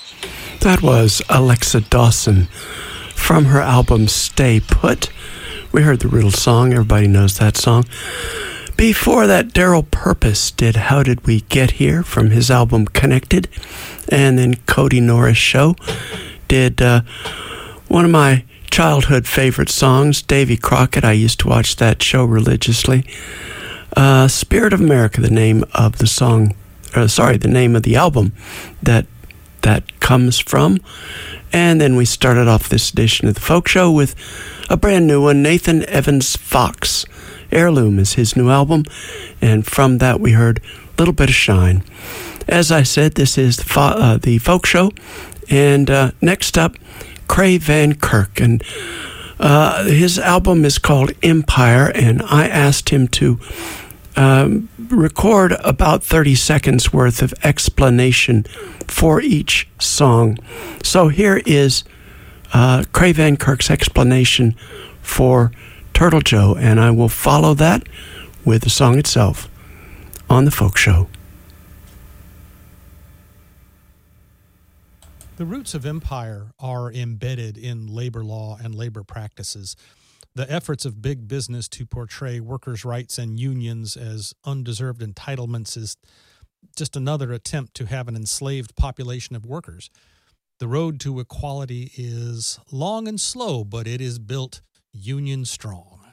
That was Alexa Dawson from her album Stay Put. We heard the Riddle song. Everybody knows that song. Before that, Daryl Purpose did How Did We Get Here from his album Connected. And then Cody Norris Show did one of my childhood favorite songs, Davy Crockett. I used to watch that show religiously. Spirit of America, the name of the song, the name of the album that comes from. And then we started off this edition of the Folk Show with a brand new one, Nathan Evans Fox. Heirloom is his new album, and from that we heard a little bit of Shine. As I said, this is the Folk Show, and next up, Craig Van Kirk, and his album is called Empire, and I asked him to record about 30 seconds worth of explanation for each song. So here is Craig Van Kirk's explanation for Turtle Joe, and I will follow that with the song itself on the Folk Show. The roots of Empire are embedded in labor law and labor practices. The efforts of big business to portray workers' rights and unions as undeserved entitlements is just another attempt to have an enslaved population of workers. The road to equality is long and slow, but it is built union strong.